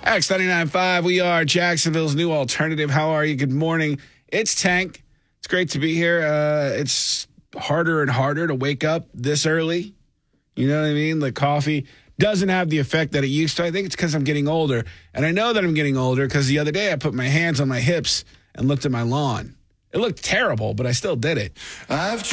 X99.5, we are Jacksonville's new alternative. How are you? Good morning. It's Tank. It's great to be here. It's harder and harder to wake up this early. You know what I mean? The coffee doesn't have the effect that it used to. I think it's because I'm getting older. And I know that I'm getting older because the other day I put my hands on my hips and looked at my lawn. It looked terrible, but I still did it.